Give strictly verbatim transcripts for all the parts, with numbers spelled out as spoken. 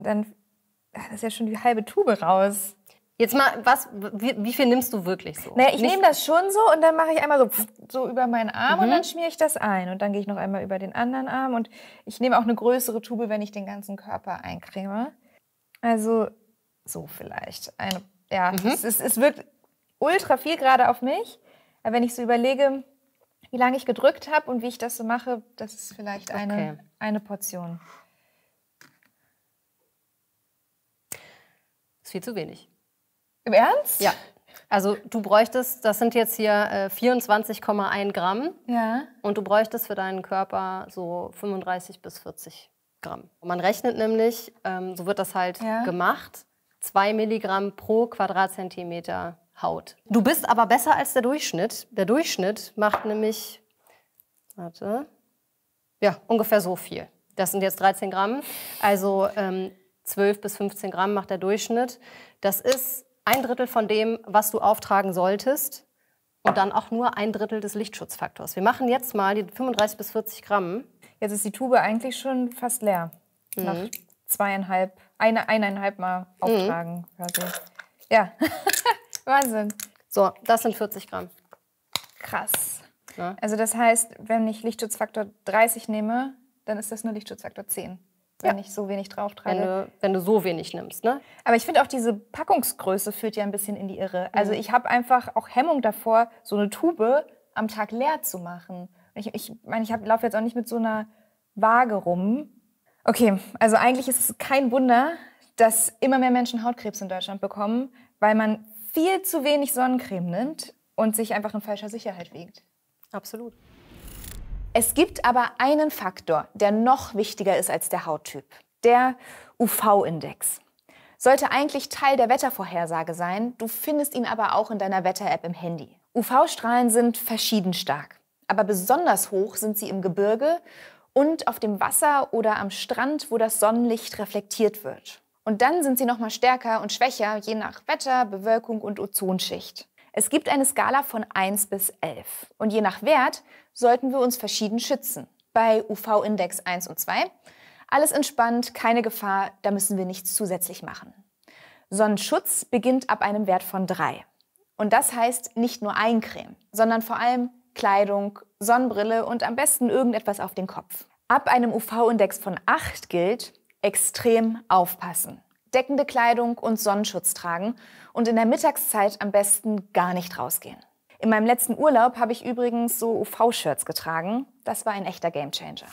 Dann das ist ja schon die halbe Tube raus. Jetzt mal, was, wie, wie viel nimmst du wirklich so? Naja, ich nehme das schon so und dann mache ich einmal so, so über meinen Arm mhm. und dann schmiere ich das ein. Und dann gehe ich noch einmal über den anderen Arm und ich nehme auch eine größere Tube, wenn ich den ganzen Körper eincreme. Also so vielleicht. Eine, ja, mhm. es, es, es wirkt ultra viel gerade auf mich. Aber wenn ich so überlege, wie lange ich gedrückt habe und wie ich das so mache, das ist vielleicht eine, okay. eine Portion. Das ist viel zu wenig. Im Ernst? Ja. Also du bräuchtest, das sind jetzt hier äh, vierundzwanzig Komma eins Gramm. Ja. Und du bräuchtest für deinen Körper so fünfunddreißig bis vierzig Gramm. Und man rechnet nämlich, ähm, so wird das halt ja. gemacht, zwei Milligramm pro Quadratzentimeter Haut. Du bist aber besser als der Durchschnitt. Der Durchschnitt macht nämlich, warte, ja, ungefähr so viel. Das sind jetzt dreizehn Gramm. Also ähm, zwölf bis fünfzehn Gramm macht der Durchschnitt. Das ist ein Drittel von dem, was du auftragen solltest und dann auch nur ein Drittel des Lichtschutzfaktors. Wir machen jetzt mal die fünfunddreißig bis vierzig Gramm. Jetzt ist die Tube eigentlich schon fast leer. Mhm. Nach zweieinhalb, eine, eineinhalb Mal auftragen mhm. quasi. Ja, Wahnsinn. So, das sind vierzig Gramm. Krass. Ja. Also das heißt, wenn ich Lichtschutzfaktor dreißig nehme, dann ist das nur Lichtschutzfaktor zehn. Wenn ja. ich so wenig drauf trage. Wenn du, wenn du so wenig nimmst, ne? Aber ich finde auch, diese Packungsgröße führt ja ein bisschen in die Irre. Mhm. Also ich habe einfach auch Hemmung davor, so eine Tube am Tag leer zu machen. Ich, ich meine, ich laufe jetzt auch nicht mit so einer Waage rum. Okay, also eigentlich ist es kein Wunder, dass immer mehr Menschen Hautkrebs in Deutschland bekommen, weil man viel zu wenig Sonnencreme nimmt und sich einfach in falscher Sicherheit wiegt. Absolut. Es gibt aber einen Faktor, der noch wichtiger ist als der Hauttyp. Der U V-Index. Sollte eigentlich Teil der Wettervorhersage sein, du findest ihn aber auch in deiner Wetter-App im Handy. U V-Strahlen sind verschieden stark, aber besonders hoch sind sie im Gebirge und auf dem Wasser oder am Strand, wo das Sonnenlicht reflektiert wird. Und dann sind sie noch mal stärker und schwächer, je nach Wetter, Bewölkung und Ozonschicht. Es gibt eine Skala von eins bis elf. Und je nach Wert sollten wir uns verschieden schützen. Bei U V-Index eins und zwei, alles entspannt, keine Gefahr, da müssen wir nichts zusätzlich machen. Sonnenschutz beginnt ab einem Wert von drei. Und das heißt nicht nur Eincreme, sondern vor allem Kleidung, Sonnenbrille und am besten irgendetwas auf den Kopf. Ab einem U V-Index von acht gilt, extrem aufpassen. Deckende Kleidung und Sonnenschutz tragen und in der Mittagszeit am besten gar nicht rausgehen. In meinem letzten Urlaub habe ich übrigens so U V-Shirts getragen. Das war ein echter Gamechanger.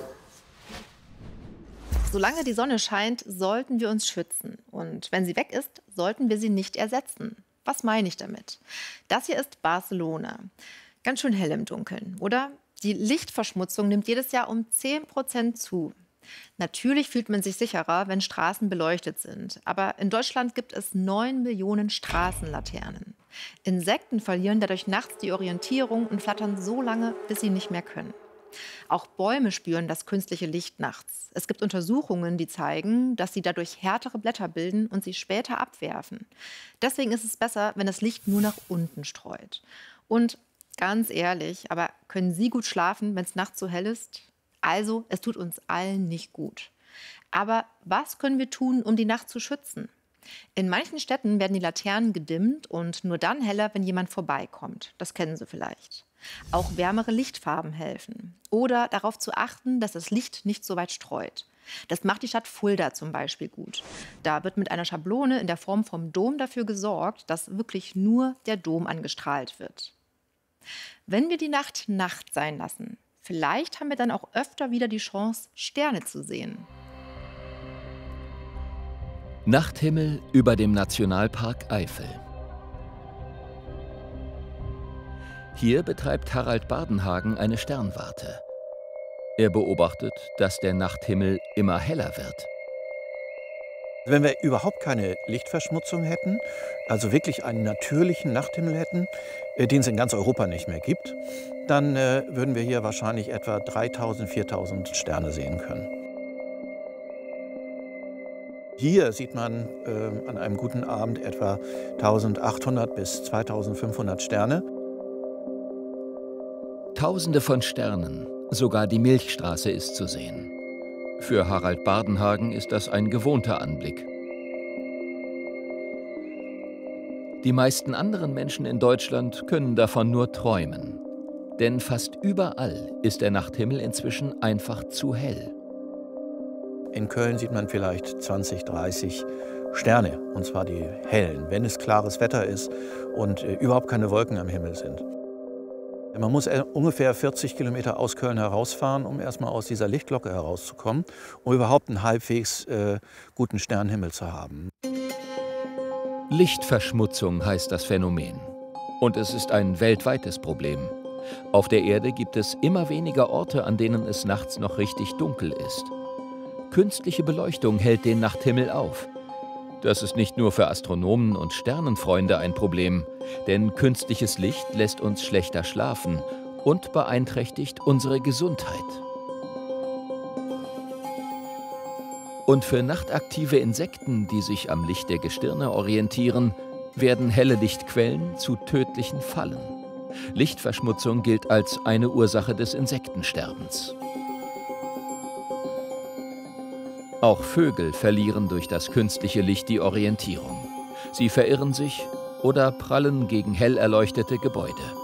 Solange die Sonne scheint, sollten wir uns schützen. Und wenn sie weg ist, sollten wir sie nicht ersetzen. Was meine ich damit? Das hier ist Barcelona. Ganz schön hell im Dunkeln, oder? Die Lichtverschmutzung nimmt jedes Jahr um zehn Prozent zu. Natürlich fühlt man sich sicherer, wenn Straßen beleuchtet sind. Aber in Deutschland gibt es neun Millionen Straßenlaternen. Insekten verlieren dadurch nachts die Orientierung und flattern so lange, bis sie nicht mehr können. Auch Bäume spüren das künstliche Licht nachts. Es gibt Untersuchungen, die zeigen, dass sie dadurch härtere Blätter bilden und sie später abwerfen. Deswegen ist es besser, wenn das Licht nur nach unten streut. Und ganz ehrlich, aber können Sie gut schlafen, wenn es nachts so hell ist? Also, es tut uns allen nicht gut. Aber was können wir tun, um die Nacht zu schützen? In manchen Städten werden die Laternen gedimmt und nur dann heller, wenn jemand vorbeikommt. Das kennen Sie vielleicht. Auch wärmere Lichtfarben helfen. Oder darauf zu achten, dass das Licht nicht so weit streut. Das macht die Stadt Fulda zum Beispiel gut. Da wird mit einer Schablone in der Form vom Dom dafür gesorgt, dass wirklich nur der Dom angestrahlt wird. Wenn wir die Nacht Nacht sein lassen, vielleicht haben wir dann auch öfter wieder die Chance, Sterne zu sehen. Nachthimmel über dem Nationalpark Eifel. Hier betreibt Harald Bardenhagen eine Sternwarte. Er beobachtet, dass der Nachthimmel immer heller wird. Wenn wir überhaupt keine Lichtverschmutzung hätten, also wirklich einen natürlichen Nachthimmel hätten, den es in ganz Europa nicht mehr gibt, dann äh, würden wir hier wahrscheinlich etwa dreitausend, viertausend Sterne sehen können. Hier sieht man äh, an einem guten Abend etwa eintausendachthundert bis zweitausendfünfhundert Sterne. Tausende von Sternen, sogar die Milchstraße ist zu sehen. Für Harald Bardenhagen ist das ein gewohnter Anblick. Die meisten anderen Menschen in Deutschland können davon nur träumen. Denn fast überall ist der Nachthimmel inzwischen einfach zu hell. In Köln sieht man vielleicht zwanzig, dreißig Sterne, und zwar die hellen, wenn es klares Wetter ist und äh, überhaupt keine Wolken am Himmel sind. Man muss äh, ungefähr vierzig Kilometer aus Köln herausfahren, um erstmal aus dieser Lichtglocke herauszukommen, um überhaupt einen halbwegs äh, guten Sternenhimmel zu haben. Lichtverschmutzung heißt das Phänomen. Und es ist ein weltweites Problem. Auf der Erde gibt es immer weniger Orte, an denen es nachts noch richtig dunkel ist. Künstliche Beleuchtung hält den Nachthimmel auf. Das ist nicht nur für Astronomen und Sternenfreunde ein Problem, denn künstliches Licht lässt uns schlechter schlafen und beeinträchtigt unsere Gesundheit. Und für nachtaktive Insekten, die sich am Licht der Gestirne orientieren, werden helle Lichtquellen zu tödlichen Fallen. Lichtverschmutzung gilt als eine Ursache des Insektensterbens. Auch Vögel verlieren durch das künstliche Licht die Orientierung. Sie verirren sich oder prallen gegen hell erleuchtete Gebäude.